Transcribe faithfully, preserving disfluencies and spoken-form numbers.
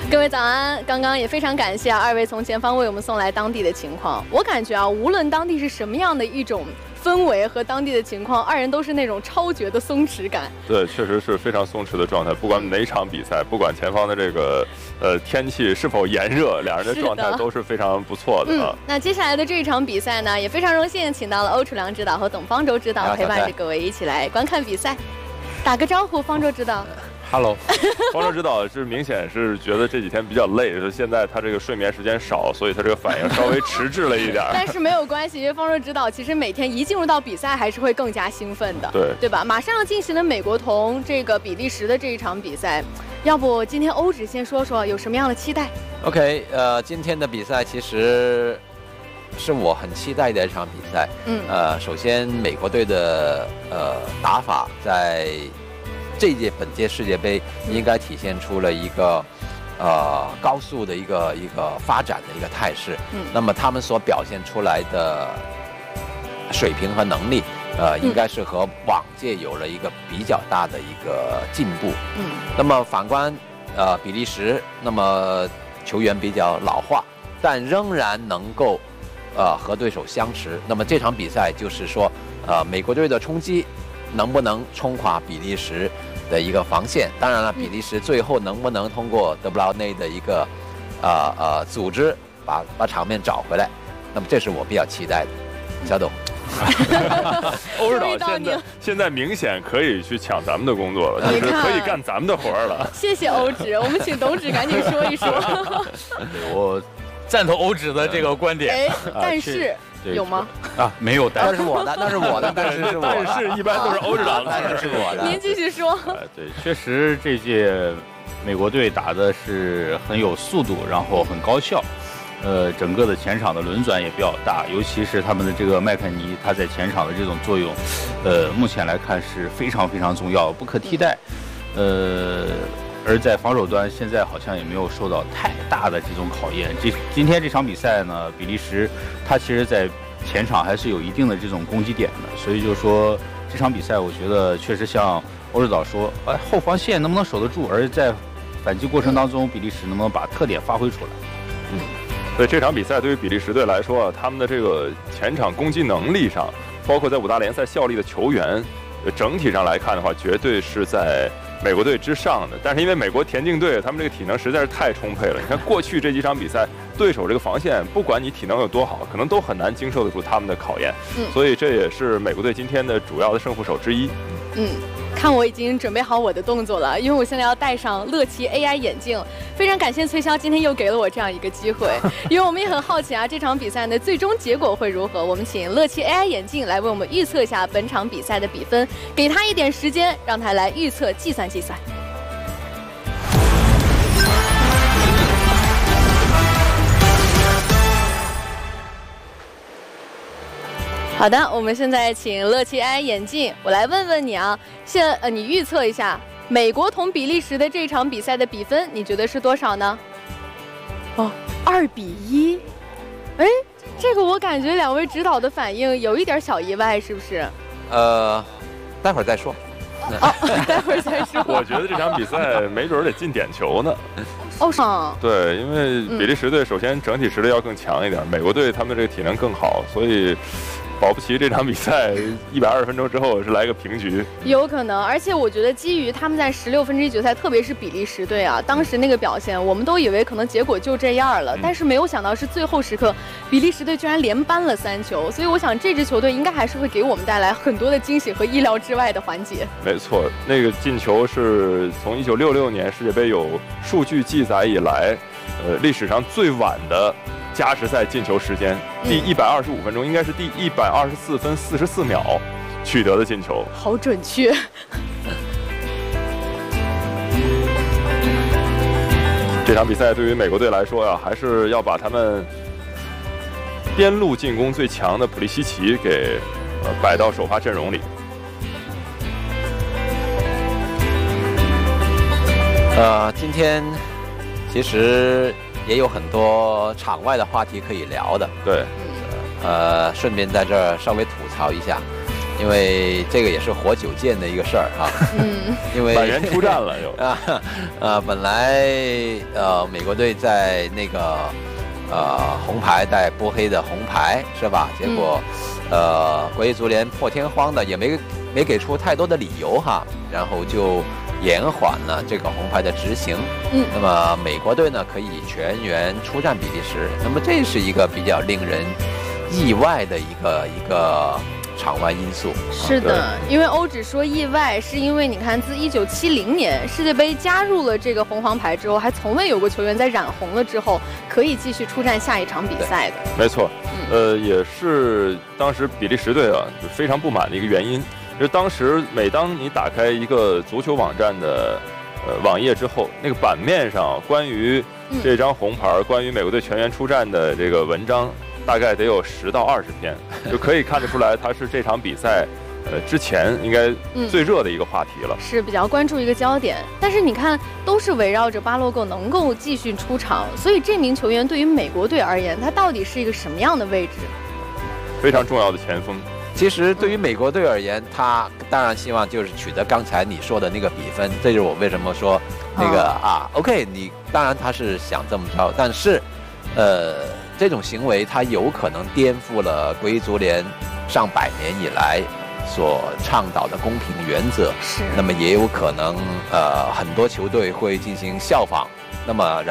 各位早安！刚刚也非常感谢啊二位从前方为我们送来当地的情况。我感觉啊，无论当地是什么样的一种氛围和当地的情况，二人都是那种超绝的松弛感。 对，确实是非常松弛的状态。不管哪场比赛，不管前方的这个呃天气是否炎热，两人的状态都是非常不错的啊。 嗯，那接下来的这一场比赛呢，也非常荣幸请到了欧楚良指导和董方舟指导陪伴着各位一起来观看比赛。打个招呼，方舟指导。 Hello， 方舟指导是明显是觉得这几天比较累，说现在他这个睡眠时间少，所以他这个反应稍微迟滞了一点。 但是没有关系，因为方舟指导其实每天一进入到比赛，还是会更加兴奋的， 对对吧？马上要进行的美国同这个比利时的这一场比赛，要不今天欧指先说说有什么样的期待 ？OK， 呃，今天的比赛其实是我很期待的一场比赛。 嗯， 呃，首先美国队的呃打法在这届本届世界杯应该体现出了一个呃高速的一个一个发展的一个态势。 嗯， 那么他们所表现出来的水平和能力，呃，应该是和往届有了一个比较大的一个进步。 嗯， 那么反观呃比利时，那么球员比较老化，但仍然能够呃和对手相持。那么这场比赛就是说，呃美国队的冲击能不能冲垮比利时的一个防线？当然了，比利时最后能不能通过德布劳内的一个呃呃组织把把场面找回来？那么这是我比较期待的。小董， 欧指导现在现在明显可以去抢咱们的工作了，就是可以干咱们的活了。 谢谢欧指，我们请董指赶紧说一说。 我赞同欧指的这个观点。 哎，但是。有吗？ 啊，没有， 但是我的，那是我的，但是是我的， 但是一般都是欧指导的， 但是是我的。 您继续说。 呃，对，确实这届美国队打的是很有速度，然后很高效，呃，整个的前场的轮转也比较大，尤其是他们的这个麦肯尼，他在前场的这种作用，呃，目前来看是非常非常重要，不可替代，呃。而在防守端，现在好像也没有受到太大的这种考验。这今天这场比赛呢，比利时他其实在前场还是有一定的这种攻击点的，所以就说这场比赛，我觉得确实像欧指导说，哎，后防线能不能守得住，而在反击过程当中，比利时能不能把特点发挥出来？ 嗯，所以这场比赛对于比利时队来说啊，他们的这个前场攻击能力上，包括在五大联赛效力的球员，整体上来看的话，绝对是在美国队之上的。但是因为美国田径队他们这个体能实在是太充沛了，你看过去这几场比赛，对手这个防线不管你体能有多好，可能都很难经受得住他们的考验。 嗯， 所以这也是美国队今天的主要的胜负手之一。 嗯，看我已经准备好我的动作了，因为我现在要戴上乐奇 A I 眼镜。非常感谢崔潇今天又给了我这样一个机会，因为我们也很好奇啊，这场比赛的最终结果会如何？我们请乐奇 A I 眼镜来为我们预测一下本场比赛的比分，给他一点时间，让他来预测计算计算。好的，我们现在请乐奇 A I 眼镜，我来问问你啊，现呃，你预测一下美国同比利时的这场比赛的比分，你觉得是多少呢？哦，二比一。哎，这个我感觉两位指导的反应有一点小意外，是不是？ 呃，待会儿再说。 哦，待会儿再说。 我觉得这场比赛没准得进点球呢。 哦，是吗？ 对，因为比利时队首先整体实力要更强一点，嗯、美国队他们的这个体能更好，所以保不齐这场比赛一百二十分钟之后是来个平局， 有可能。而且我觉得基于他们在十六分之一决赛，特别是比利时队啊，当时那个表现，我们都以为可能结果就这样了，嗯、但是没有想到是最后时刻，比利时队居然连扳了三球。所以我想这支球队应该还是会给我们带来很多的惊喜和意料之外的环节。 没错，那个进球是从一九六六年世界杯有数据记载以来，呃，历史上最晚的加时赛进球时间，第一百二十五分钟，应该是第一百二十四分四十四秒取得的进球， 好准确。 这场比赛对于美国队来说呀、啊，还是要把他们边路进攻最强的普利西奇给呃摆到首发阵容里。 呃，今天其实也有很多场外的话题可以聊的。 对， 呃，顺便在这儿稍微吐槽一下， 因为这个也是活久见的一个事儿啊。 嗯， 因为满员出战了又啊呃，本来呃美国队在那个呃红牌带波黑的红牌是吧？结果、嗯、呃国际足联破天荒的也没没给出太多的理由哈，然后就延缓了这个红牌的执行。 嗯， 那么美国队呢可以全员出战比利时，那么这是一个比较令人意外的一个一个场外因素。 是的，因为欧只说意外，是因为你看，自一九七零年世界杯加入了这个红黄牌之后，还从未有过球员在染红了之后可以继续出战下一场比赛的。 没错， 嗯、 呃，也是当时比利时队啊非常不满的一个原因。就是当时每当你打开一个足球网站的呃网页之后，那个版面上关于这张红牌、嗯、关于美国队全员出战的这个文章，大概得有十到二十篇，就可以看得出来，它是这场比赛呃之前应该最热的一个话题了、 嗯，是比较关注一个焦点。但是你看，都是围绕着巴洛克能够继续出场，所以这名球员对于美国队而言，他到底是一个什么样的位置？ 非常重要的前锋。 其实对于美国队而言，他当然希望就是取得刚才你说的那个比分，这就是我为什么说那个、哦、啊 ，OK， 你当然他是想这么着，但是，呃，这种行为他有可能颠覆了国际足联上百年以来所倡导的公平原则， 是， 那么也有可能呃很多球队会进行效仿，那么然